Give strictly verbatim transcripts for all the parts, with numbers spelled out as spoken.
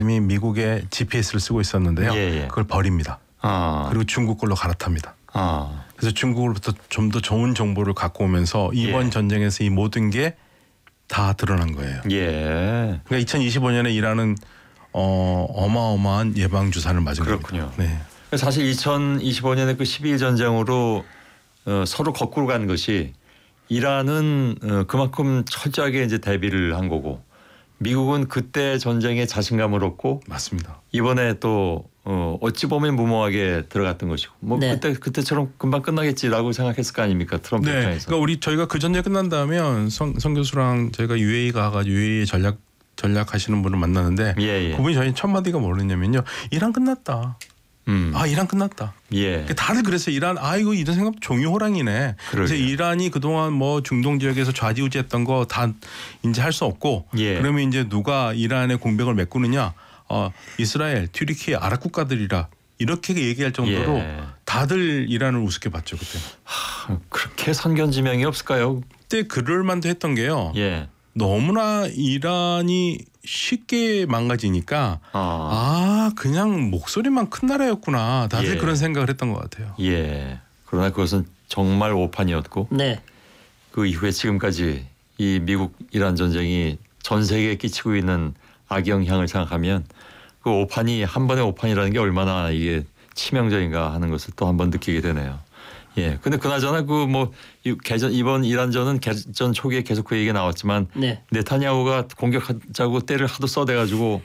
이미 미국의 지피에스를 쓰고 있었는데요. 예, 예. 그걸 버립니다. 아. 그리고 중국 걸로 갈아탑니다. 아. 그래서 중국으로부터 좀 더 좋은 정보를 갖고 오면서 이번 예. 전쟁에서 이 모든 게 다 드러난 거예요. 예. 그러니까 이천이십오 년에 이란은 어, 어마어마한 예방 주사를 맞은 그렇군요. 겁니다. 네. 사실 이천이십오 년에 그 십이 일 전쟁으로 어, 서로 거꾸로 간 것이 이란은 어, 그만큼 철저하게 이제 대비를 한 거고 미국은 그때 전쟁에 자신감을 얻고 맞습니다. 이번에 또 어, 어찌 보면 무모하게 들어갔던 것이고 뭐 네. 그때 그때처럼 금방 끝나겠지라고 생각했을 거 아닙니까 트럼프 네. 입장에서. 그러니까 우리 저희가 그 전쟁 끝난 다음에 성, 성 교수랑 저희가 유에이 가가지고 유에이 전략 전략하시는 분을 만났는데 예, 예. 그분이 저희 첫 마디가 뭐랬냐면요. 이란 끝났다. 음. 아 이란 끝났다. 예. 다들 그랬어요. 이란 아 이거 이런 생각 종이호랑이네. 그래서 그러게요. 이란이 그동안 뭐 중동 지역에서 좌지우지했던 거 다 이제 할 수 없고 예. 그러면 이제 누가 이란의 공백을 메꾸느냐? 어, 이스라엘, 튀르키예, 아랍 국가들이라 이렇게 얘기할 정도로 예. 다들 이란을 우습게 봤죠 그때. 하, 그렇게 선견지명이 없을까요? 그때 그럴 만도 했던 게요. 예. 너무나 이란이 쉽게 망가지니까 아. 아 그냥 목소리만 큰 나라였구나. 다들 예. 그런 생각을 했던 것 같아요. 예. 그러나 그것은 정말 오판이었고 네. 그 이후에 지금까지 이 미국 이란 전쟁이 전 세계에 끼치고 있는 악영향을 생각하면 그 오판이 한 번의 오판이라는 게 얼마나 이게 치명적인가 하는 것을 또 한 번 느끼게 되네요. 예. 근데 그나저나 그 뭐 개전 이번 이란전은 개전 초기에 계속 그 얘기가 나왔지만 네. 네타냐후가 공격하자고 때를 하도 써대가지고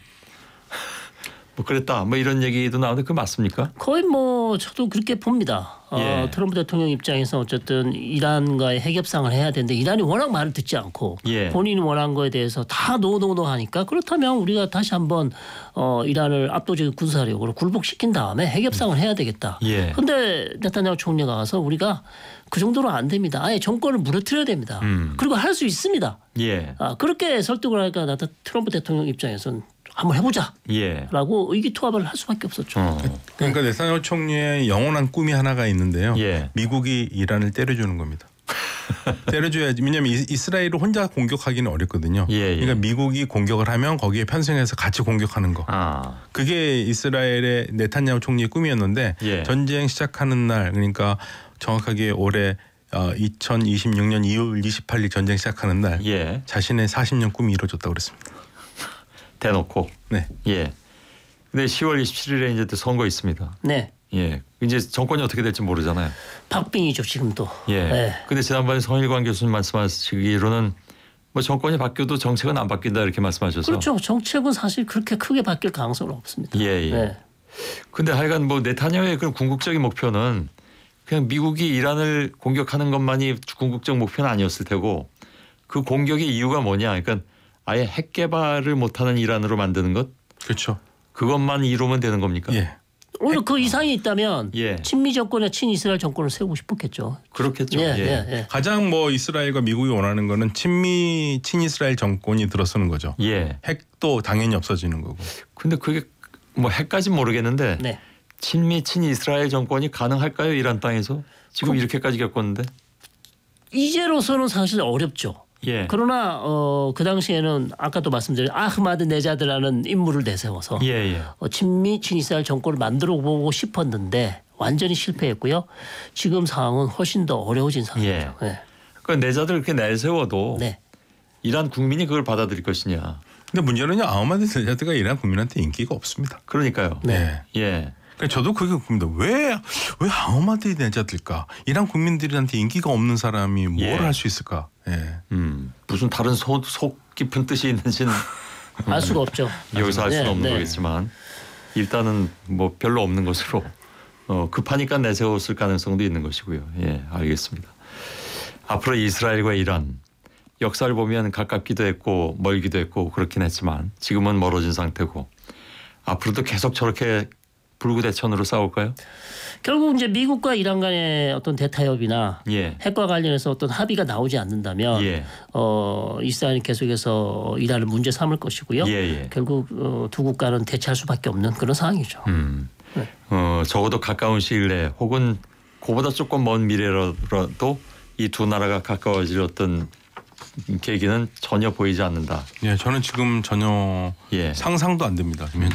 뭐 그랬다 뭐 이런 얘기도 나오는데 그거 맞습니까? 거의 뭐 저도 그렇게 봅니다. 어, 예. 트럼프 대통령 입장에서 어쨌든 이란과의 핵협상을 해야 되는데 이란이 워낙 말을 듣지 않고 예. 본인이 본인이 원한 거에 대해서 다 노노노 하니까 그렇다면 우리가 다시 한번 어, 이란을 압도적인 군사력으로 굴복시킨 다음에 핵협상을 해야 되겠다. 예. 그런데 네타냐후 총리가 가서 우리가 그 정도로 안 됩니다. 아예 정권을 무너뜨려야 됩니다. 음. 그리고 할 수 있습니다. 예. 아, 그렇게 설득을 하니까 나타 트럼프 대통령 입장에서는 한번 해보자. 예. 라고 의기투합을 할 수밖에 없었죠. 어. 그러니까 네타냐후 총리의 영원한 꿈이 하나가 있는데요. 예. 미국이 이란을 때려주는 겁니다. 때려줘야지. 왜냐하면 이- 이스라엘을 혼자 공격하기는 어렵거든요. 예, 예. 그러니까 미국이 공격을 하면 거기에 편승해서 같이 공격하는 거. 아. 그게 이스라엘의 네타냐후 총리의 꿈이었는데 예. 전쟁 시작하는 날 그러니까 정확하게 올해 어, 이천이십육 년 이월 이십팔 일 전쟁 시작하는 날 예. 자신의 사십 년 꿈이 이루어졌다고 그랬습니다. 대놓고. 네. 예. 근데 시월 이십칠일에 이제 또 선거 있습니다. 네. 예. 이제 정권이 어떻게 될지 모르잖아요. 박빙이죠 지금도. 예. 네. 근데 지난번에 성일관 교수님 말씀하시기로는 뭐 정권이 바뀌어도 정책은 안 바뀐다 이렇게 말씀하셔서. 그렇죠. 정책은 사실 그렇게 크게 바뀔 가능성은 없습니다. 예, 예. 네. 근데 하여간 뭐 네타냐후의 그런 궁극적인 목표는 그냥 미국이 이란을 공격하는 것만이 궁극적 목표는 아니었을 테고 그 공격의 이유가 뭐냐? 그러니까 아예 핵 개발을 못하는 이란으로 만드는 것 그렇죠. 그것만 이루면 되는 겁니까? 예. 오히려 그 이상이 있다면 예. 친미 정권이나 친이스라엘 정권을 세우고 싶었겠죠. 그렇겠죠. 예, 예. 예, 예. 가장 뭐 이스라엘과 미국이 원하는 거는 친미 친이스라엘 정권이 들어서는 거죠. 예. 핵도 당연히 없어지는 거고. 근데 그게 뭐 핵까지는 모르겠는데 네. 친미 친이스라엘 정권이 가능할까요? 이란 땅에서 지금 그- 이렇게까지 겪었는데. 이제로서는 사실 어렵죠. 예. 그러나 어, 그 당시에는 아까도 말씀드린 아흐마드 네자드라는 인물을 내세워서 예, 예. 어, 친미 친이스라엘 정권을 만들어 보고 싶었는데 완전히 실패했고요. 지금 상황은 훨씬 더 어려워진 상황이죠. 네. 그 내자들 이렇게 내세워도 네. 이란 국민이 그걸 받아들일 것이냐. 근데 문제는요. 아흐마드 네자드가 이란 국민한테 인기가 없습니다. 그러니까요. 네. 예. 그러니까 저도 그게 궁금합니다. 왜, 왜 아흐마드 네자드일까? 이란 국민들한테 인기가 없는 사람이 뭘 예. 할 수 있을까? 예. 음. 무슨 다른 속, 속 깊은 뜻이 있는지는 알 수가 없죠. 여기서 알 수는 네, 없는 네. 거겠지만 일단은 뭐 별로 없는 것으로 어, 급하니까 내세웠을 가능성도 있는 것이고요. 예, 알겠습니다. 앞으로 이스라엘과 이란 역사를 보면 가깝기도 했고 멀기도 했고 그렇긴 했지만 지금은 멀어진 상태고 앞으로도 계속 저렇게 불구대천으로 싸울까요? 결국 이제 미국과 이란 간의 어떤 대타협이나 예. 핵과 관련해서 어떤 합의가 나오지 않는다면 예. 어, 이스라엘이 계속해서 이란을 문제 삼을 것이고요. 예, 예. 결국 어, 두 국가는 대치할 수밖에 없는 그런 상황이죠. 음. 네. 어, 적어도 가까운 시일 내에 혹은 그보다 조금 먼 미래라도 이 두 나라가 가까워질 어떤 계기는 전혀 보이지 않는다. 예, 저는 지금 전혀 예. 상상도 안 됩니다. 지금